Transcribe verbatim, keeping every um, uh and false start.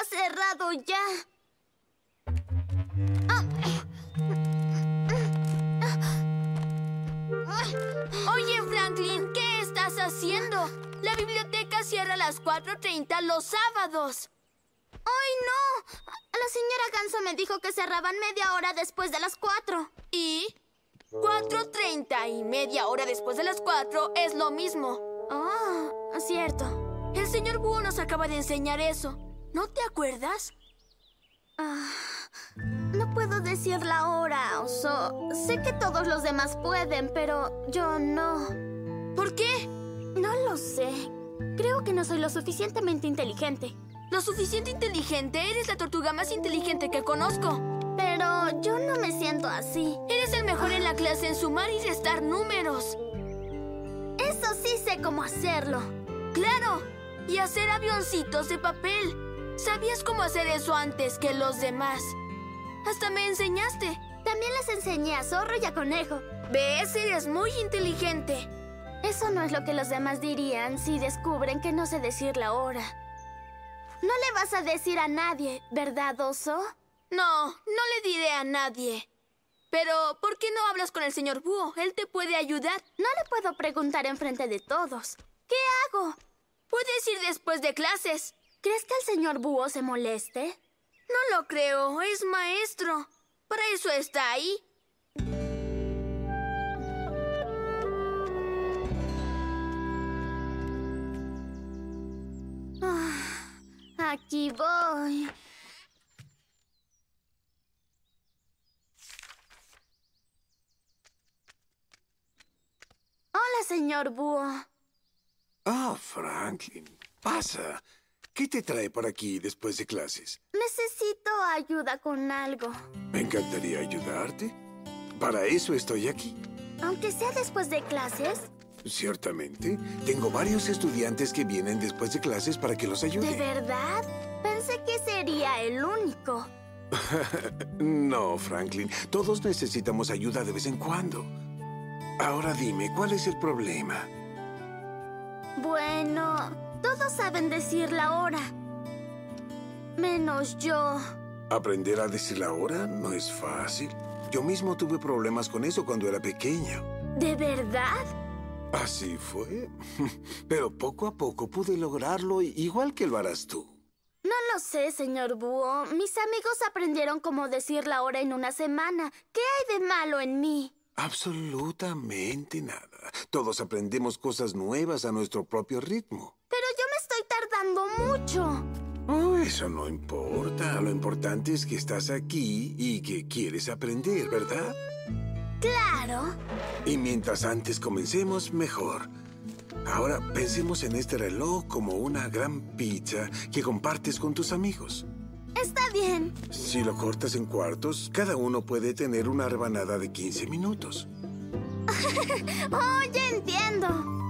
ha cerrado ya. Ah. Oye, Franklin, ¿qué estás haciendo? La biblioteca cierra a las cuatro treinta los sábados. ¡Ay, no! La señora Ganso me dijo que cerraban media hora después de las cuatro. ¿Y? cuatro treinta y media hora después de las cuatro es lo mismo. Oh, cierto. El señor Búho nos acaba de enseñar eso. ¿No te acuerdas? Ah, no puedo decir la hora, Oso. Sé que todos los demás pueden, pero yo no. ¿Por qué? No lo sé. Creo que no soy lo suficientemente inteligente. ¿Lo suficiente inteligente? Eres la tortuga más inteligente que conozco. Pero yo no me siento así. Eres el mejor en la clase en sumar y restar números. Eso sí sé cómo hacerlo. ¡Claro! Y hacer avioncitos de papel. ¿Sabías cómo hacer eso antes que los demás? Hasta me enseñaste. También les enseñé a Zorro y a Conejo. ¿Ves? Eres muy inteligente. Eso no es lo que los demás dirían si descubren que no sé decir la hora. No le vas a decir a nadie, ¿verdad, Oso? No, no le diré a nadie. Pero, ¿por qué no hablas con el señor Búho? Él te puede ayudar. No le puedo preguntar enfrente de todos. ¿Qué hago? Puedes ir después de clases. ¿Crees que el señor Búho se moleste? No lo creo. Es maestro. Para eso está ahí. Ah, aquí voy. Hola, señor Búho. Ah, Franklin. Pasa. ¿Qué te trae por aquí después de clases? Necesito ayuda con algo. Me encantaría ayudarte. Para eso estoy aquí. Aunque sea después de clases. Ciertamente. Tengo varios estudiantes que vienen después de clases para que los ayude. ¿De verdad? Pensé que sería el único. No, Franklin. Todos necesitamos ayuda de vez en cuando. Ahora dime, ¿cuál es el problema? Bueno, todos saben decir la hora. Menos yo. Aprender a decir la hora no es fácil. Yo mismo tuve problemas con eso cuando era pequeño. ¿De verdad? Así fue. Pero poco a poco pude lograrlo igual que lo harás tú. No lo sé, señor Búho. Mis amigos aprendieron cómo decir la hora en una semana. ¿Qué hay de malo en mí? Absolutamente nada. Todos aprendemos cosas nuevas a nuestro propio ritmo. Pero yo me estoy tardando mucho. Oh, eso no importa. Lo importante es que estás aquí y que quieres aprender, ¿verdad? Claro. Y mientras antes comencemos, mejor. Ahora pensemos en este reloj como una gran pizza que compartes con tus amigos. Está bien. Si lo cortas en cuartos, cada uno puede tener una rebanada de quince minutos. Oh, ya entiendo.